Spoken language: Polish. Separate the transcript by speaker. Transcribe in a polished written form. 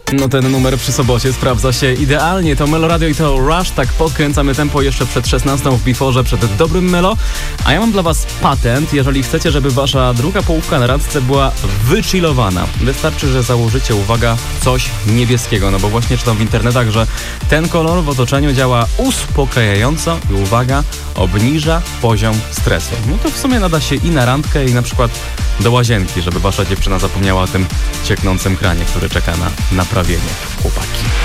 Speaker 1: No ten numer przy sobocie sprawdza się idealnie. To Melo Radio i to Rush. Tak podkręcamy tempo jeszcze przed 16 w Before'ze, przed dobrym Melo. A ja mam dla was patent. Jeżeli chcecie, żeby wasza druga połówka na randce była wychillowana, wystarczy, że założycie, uwaga, coś niebieskiego. No bo właśnie czytam w internetach, że ten kolor w otoczeniu działa uspokajająco i uwaga, obniża poziom stresu. No to w sumie nada się i na randkę, i na przykład do łazienki, żeby wasza dziewczyna zapomniała o tym cieknącym kranie, który czeka na naprawienie. Chłopaki.